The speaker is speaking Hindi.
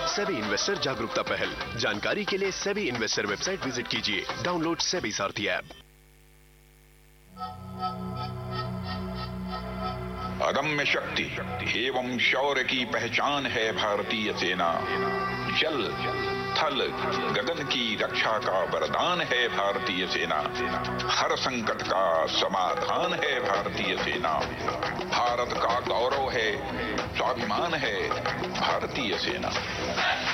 सेबी इन्वेस्टर जागरूकता पहल। जानकारी के लिए सेबी इन्वेस्टर वेबसाइट विजिट कीजिए। डाउनलोड सेबी सारथी ऐप। अदम्य शक्ति एवं शौर्य की पहचान है भारतीय सेना। जल थल गगन की रक्षा का वरदान है भारतीय सेना। हर संकट का समाधान है भारतीय सेना। भारत का गौरव है, स्वाभिमान है भारतीय सेना।